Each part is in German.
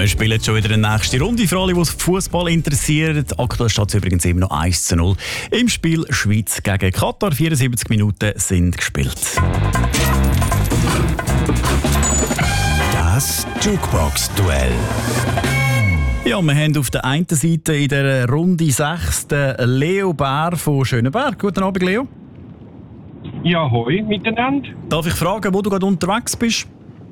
Wir spielen jetzt schon wieder eine nächste Runde. Für alle, die Fußball interessiert. Aktuell steht es übrigens immer noch 1:0 im Spiel Schweiz gegen Katar. 74 Minuten sind gespielt. Das Jukebox-Duell. Ja, wir haben auf der einen Seite in der Runde 6 den Leo Bär von Schönenberg. Guten Abend, Leo. Ja, hoi miteinander. Darf ich fragen, wo du gerade unterwegs bist?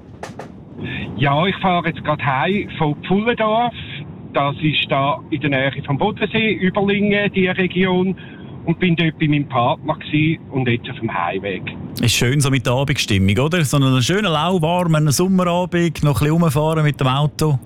Ja, ich fahre jetzt gerade heim von Pfullendorf. Das ist da in der Nähe vom Bodensee, Überlingen, die Region. Und bin dort bei meinem Partner gewesen und jetzt auf dem Heimweg. Ist schön so mit der Abendstimmung, oder? So einen schönen, lauwarmen Sommerabend, noch ein bisschen rumfahren mit dem Auto.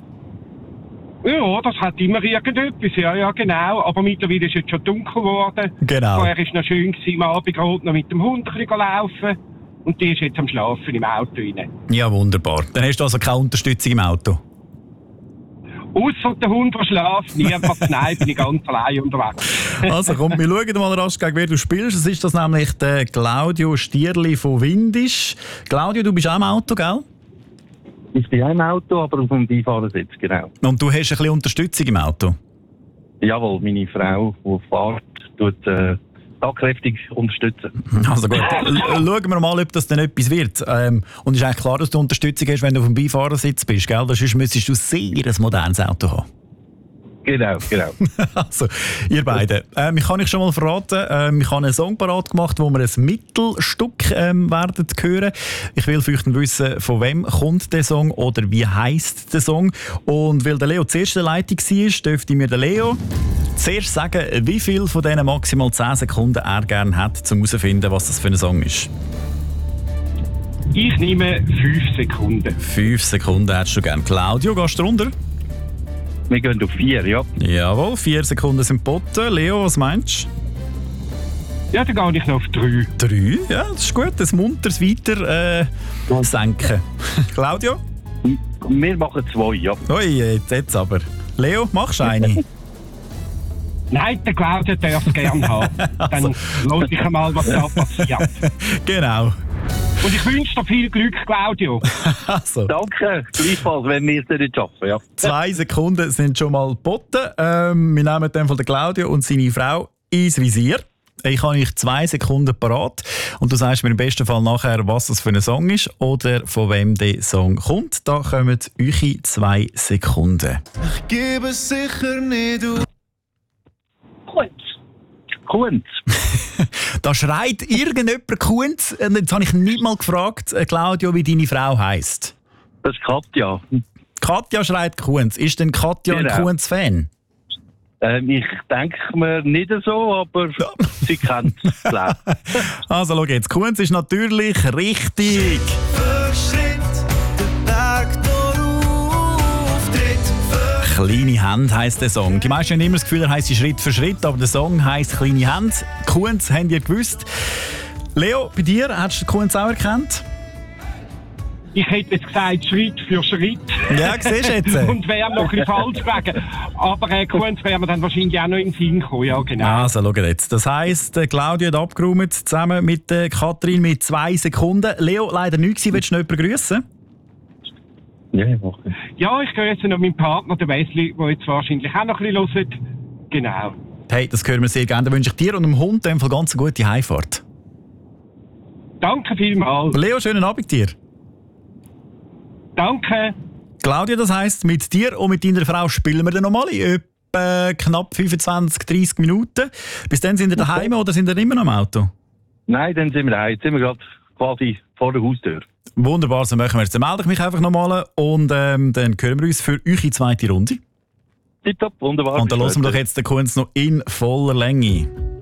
Ja, das hat immer irgendetwas, ja, genau. Aber mittlerweile ist es jetzt schon dunkel geworden. Genau. Vorher war es noch schön gewesen, am Abend noch mit dem Hund ein bisschen laufen. Und die ist jetzt am Schlafen im Auto rein. Ja, wunderbar. Dann hast du also keine Unterstützung im Auto? Ausser der Hund, der schläft, niemand. Nein, bin ich ganz allein unterwegs. Also komm, wir schauen mal rasch, gegen wer du spielst. Es ist das nämlich der Claudio Stierli von Windisch. Claudio, du bist auch im Auto, gell? Ich bin auch im Auto, aber auf dem Beifahrersitz, genau. Und du hast ein bisschen Unterstützung im Auto? Jawohl, meine Frau, die fährt, tut tatkräftig unterstützen. Also gut, schauen wir mal, ob das dann etwas wird. Und es ist eigentlich klar, dass du Unterstützung hast, wenn du auf dem Beifahrersitz bist, gell? Sonst müsstest du sehr ein modernes Auto haben. Genau. Also, ihr beiden. Ich kann euch schon mal verraten, ich habe einen Song parat gemacht, wo wir ein Mittelstück werden hören. Ich will für euch wissen, von wem kommt der Song oder wie heisst der Song. Und weil der Leo zuerst in der Leitung war, dürfte mir der Leo zuerst sagen, wie viel von diesen maximal 10 Sekunden er gerne hat, um herauszufinden, was das für ein Song ist. Ich nehme 5 Sekunden. 5 Sekunden hättest du gerne. Claudio, gehst du runter? Wir gehen auf 4, ja. Jawohl, 4 Sekunden sind geboten. Leo, was meinst du? Ja, dann gehe ich noch auf 3. 3? Ja, das ist gut. Das munteres weiter senken. Claudio? Wir machen 2, ja. Ui, jetzt aber. Leo, machst du eine? Nein, der Claudia darf es gerne haben. Dann lasse ich einmal, was da passiert. Genau. Und ich wünsche dir viel Glück, Claudio. Also, Danke, gleichfalls, wenn wir es nicht schaffen, ja. 2 Sekunden sind schon mal geboten. Wir nehmen den von der Claudio und seine Frau ins Visier. Ich habe euch 2 Sekunden parat und du sagst mir im besten Fall nachher, was das für ein Song ist oder von wem der Song kommt. Da kommen eure 2 Sekunden. Ich gebe es sicher nicht auf. Kunz. Da schreit irgendjemand Kunz. Jetzt habe ich nicht mal gefragt, Claudio, wie deine Frau heisst. Das ist Katja. Katja schreit Kunz. Ist denn Katja Genau. ein Kunz-Fan? Ich denke mir nicht so, aber sie kennt es, glaube ich. Also schau jetzt, Kunz ist natürlich richtig. «Kleine Hände» heisst der Song. Die meisten haben immer das Gefühl, er heisst Schritt für Schritt, aber der Song heisst «Kleine Hände». Kunz habt ihr gewusst. Leo, bei dir, hast du Kunz auch erkannt? Ich hätte jetzt gesagt, Schritt für Schritt. Ja, siehst du jetzt. Und wäre noch ein bisschen falsch gewesen. Aber Kunz wäre mir dann wahrscheinlich auch noch in den Sinn gekommen. Ja, genau. Also, schau jetzt. Das heisst, Claudio hat abgeräumt, zusammen mit Katrin mit 2 Sekunden. Leo, leider nicht gewesen. Willst du noch jemanden grüssen? Ja, ich mache. Ja, ich grüße noch meinen Partner, den Wesley, der jetzt wahrscheinlich auch noch ein bisschen hört. Genau. Hey, das hören wir sehr gerne. Dann wünsche ich dir und dem Hund in dem Fall ganz eine gute Heimfahrt. Danke vielmals. Leo, schönen Abend dir. Danke. Claudia, das heisst, mit dir und mit deiner Frau spielen wir dann nochmal in etwa knapp 25, 30 Minuten. Bis dann sind ihr daheim oder sind ihr immer noch im Auto? Nein, dann sind wir daheim. Jetzt sind wir gerade quasi vor der Haustür. Wunderbar, so machen wir es. Dann melde ich mich einfach nochmal und dann hören wir uns für eure zweite Runde. Tipptopp, wunderbar. Und dann hören wir doch jetzt den Kunz noch in voller Länge.